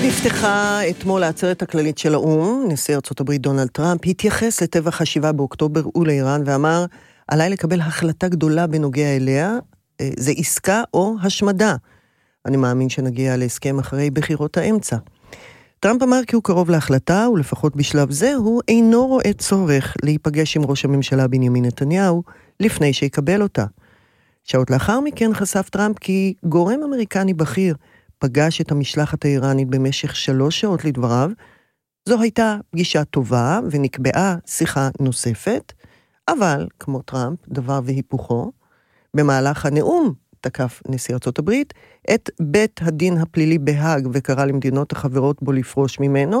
נפתחה אתמול העצרת הכללית של האו"ם. נשיא ארצות הברית דונלד טראמפ התייחס לטבח ה-7 באוקטובר ולאיראן ואמר, עליי לקבל החלטה גדולה בנוגע אליה, זה עסקה או השמדה. אני מאמין שנגיע להסכם אחרי בחירות האמצע. טראמפ אמר כי הוא קרוב להחלטה, ולפחות בשלב זה הוא אינו רואה צורך להיפגש עם ראש הממשלה בנימין נתניהו לפני שיקבל אותה. שעות לאחר מכן חשף טראמפ כי גורם אמריקני בכיר פגש את המשלחת האיראנית במשך 3 שעות לדבריו. זו הייתה פגישה טובה ונקבעה שיחה נוספת, אבל כמו טראמפ, דבר והיפוכו, במהלך הנאום תקף נשיא ארצות הברית את בית הדין הפלילי בהאג וקרא למדינות החברות בו לפרוש ממנו,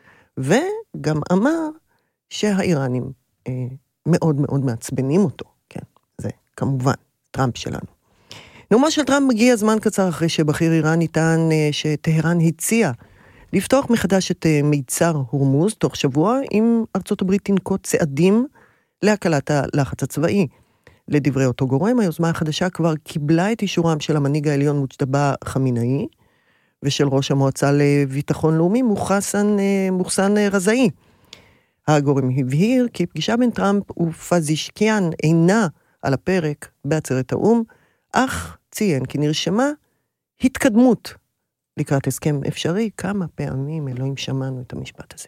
וגם אמר שהאיראנים מאוד מאוד מעצבנים אותו. כן, זה כמובן טראמפ שלנו. נאומו של טראמפ מגיע זמן קצר אחרי שבכיר איראן טען שטהרן הציע לפתוח מחדש את מיצר הורמוז תוך שבוע, אם ארצות הברית תנקוט צעדים להקלת הלחץ הצבאי. לדברי אותו גורם, היוזמה החדשה כבר קיבלה את אישורם של המנהיג העליון מוג'תבא חמינאי, ושל ראש המועצה לביטחון לאומי מוחסן רזאי. הגורם הבהיר כי פגישה בין טראמפ ופזישקיאן אינה על הפרק בעצרת האו"ם, אך ציין כי נרשמה התקדמות לקראת הסכם אפשרי. כמה פעמים אלוהים שמענו את המשפט הזה.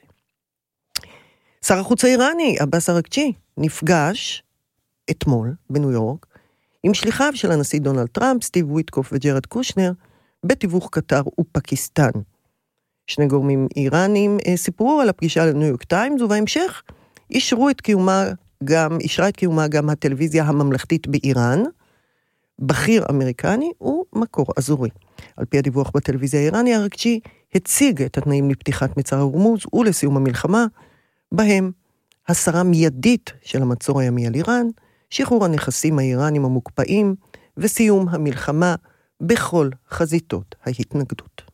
שר החוץ האיראני, עבאס אראגצ'י, נפגש אתמול בניו יורק עם שליחיו של הנשיא דונלד טראמפ, סטיב וויטקוף וג'רד קושנר, בתיווך קטר ופקיסטן. 2 גורמים איראנים סיפרו על הפגישה לניו יורק טיימס, ובהמשך אישרה את קיומה גם הטלוויזיה הממלכתית באיראן, בכיר אמריקני ומקור אזורי. על פי הדיווח בטלוויזיה האיראני, אראגצ'י הציג את התנאים לפתיחת מצר הורמוז ולסיום המלחמה, בהם הסרה מיידית של המצור הימי על איראן, שחרור הנכסים האיראנים המוקפאים, וסיום המלחמה בכל חזיתות ההתנגדות.